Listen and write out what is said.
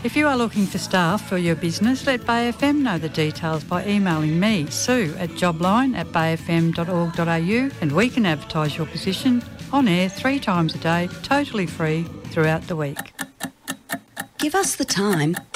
If you are looking for staff for your business, let Bay FM know the details by emailing me, Sue, at jobline@bayfm.org.au, and we can advertise your position on air 3 times a day, totally free throughout the week. Give us the time